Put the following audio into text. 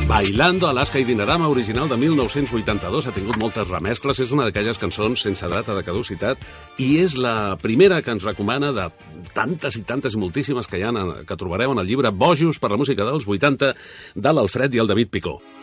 Bailando, Alaska i Dinarama, original de 1982, ha tingut moltes remescles, és una d'aquelles cançons sense data de caducitat i és la primera que ens recomana de tantes i tantes i moltíssimes que trobareu en el llibre Bojos per la música dels 80 de l'Alfred i el David Picó.